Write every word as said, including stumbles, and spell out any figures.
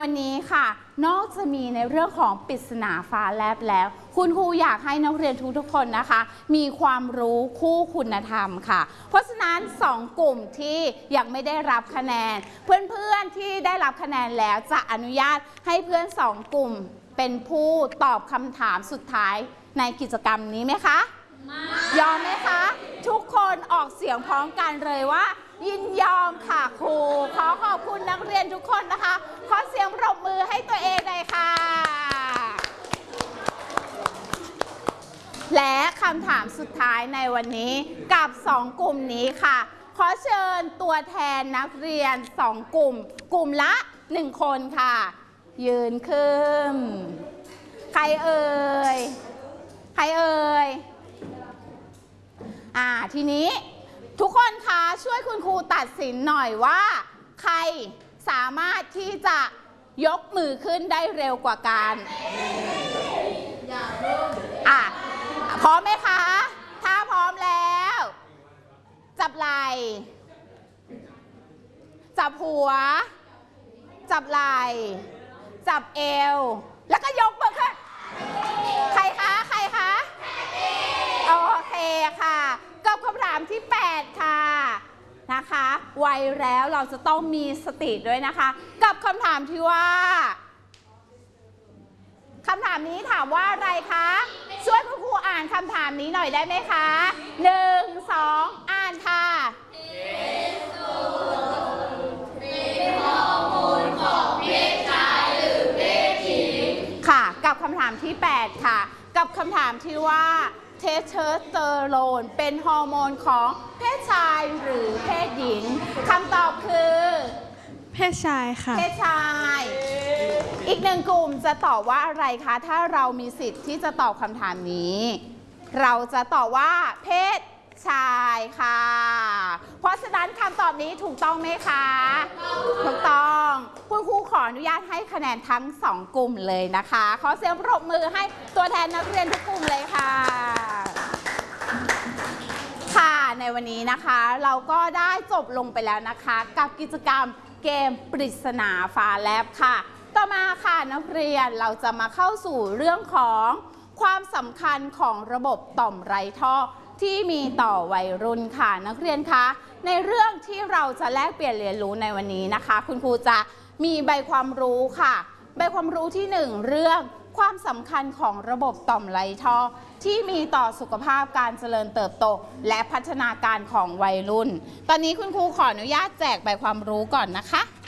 วันนี้ค่ะนอกจะมีในเรื่องของปริศนาฟ้าแลบแล้วคุณครูอยากให้นักเรียนทุกๆคนนะคะมีความรู้คู่คุณธรรมค่ะเพราะฉะนั้นสองกลุ่มที่ยังไม่ได้รับคะแนนเพื่อนๆที่ได้รับคะแนนแล้วจะอนุญาตให้เพื่อนสองกลุ่มเป็นผู้ตอบคำถามสุดท้ายในกิจกรรมนี้ไหมคะยอมไหมคะทุกคนออกเสียงพร้อมกันเลยว่ายินยอมค่ะครูขอขอบคุณนักเรียนทุกคนนะคะขอเสียงปรบมือให้ตัวเองหน่อยค่ะและคำถามสุดท้ายในวันนี้กับสองกลุ่มนี้ค่ะขอเชิญตัวแทนนักเรียนสองกลุ่มกลุ่มละหนึ่งคนค่ะยืนขึ้นใครเอ่ยใครเอ่ยอ่าทีนี้ทุกคนคะช่วยคุณครูตัดสินหน่อยว่าใครสามารถที่จะยกมือขึ้นได้เร็วกว่ากันอ่ะพร้อมไหมคะถ้าพร้อมแล้วจับไหล่จับหัวจับไหล่จับเอวแล้วก็ยกมือขึ้นใครคะใครคะโอเคค่ะกับคำถามที่แปดค่ะนะคะไวแล้วเราจะต้องมีสติด้วยนะคะกับคำถามที่ว่าคำถามนี้ถามว่าอะไรคะช่วยคุณครูอ่านคำถามนี้หน่อยได้ไหมคะหนึ่งสองอ่านค่ะเป็นฮอร์โมนของเพศชายหรือเพศหญิงค่ะกับคำถามที่แปดค่ะกับคำถามที่ว่าเทสโทสเตอโรนเป็นฮอร์โมนของเพศชายหรือเพศหญิงคำตอบคือเพศชายค่ะเพศชายอีกหนึ่งกลุ่มจะตอบว่าอะไรคะถ้าเรามีสิทธิ์ที่จะตอบคำถามนี้เราจะตอบว่าเพศชายค่ะเพราะฉะนั้นคำตอบนี้ถูกต้องไหมคะถูกต้องคุณครูขออนุญาตให้คะแนนทั้งสองกลุ่มเลยนะคะขอเสียงปรบมือให้ตัวแทนนักเรียนทุกกลุ่มเลยค่ะค่ะในวันนี้นะคะเราก็ได้จบลงไปแล้วนะคะกับกิจกรรมเกมปริศนาฟ้าแลบค่ะต่อมาค่ะนักเรียนเราจะมาเข้าสู่เรื่องของความสำคัญของระบบต่อมไร้ท่อที่มีต่อวัยรุ่นค่ะนักเรียนคะในเรื่องที่เราจะแลกเปลี่ยนเรียนรู้ในวันนี้นะคะคุณครูจะมีใบความรู้ค่ะใบความรู้ที่หนึ่งเรื่องความสำคัญของระบบต่อมไร้ท่อที่มีต่อสุขภาพการเจริญเติบโตและพัฒนาการของวัยรุ่นตอนนี้คุณครูขออนุญาตแจกใบความรู้ก่อนนะคะ